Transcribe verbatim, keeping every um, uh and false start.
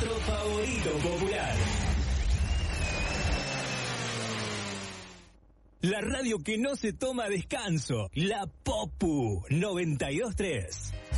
nuestro favorito popular. La radio que no se toma descanso, la Popu noventa y dos punto tres.